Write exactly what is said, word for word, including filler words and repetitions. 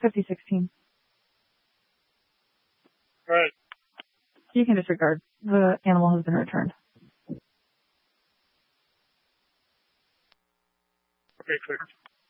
fifty sixteen. All right. You can disregard. The animal has been returned. Okay, clear.